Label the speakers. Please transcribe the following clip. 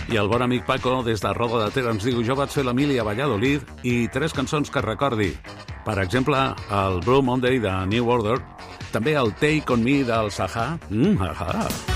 Speaker 1: I el bon amic Paco, des de Roda de Ter, ens diu: jo vaig fer la mili a Valladolid i 3 cançons que recordi. Per exemple, el Blue Monday de New Order, també el Take On Me del Sahá. Ahà.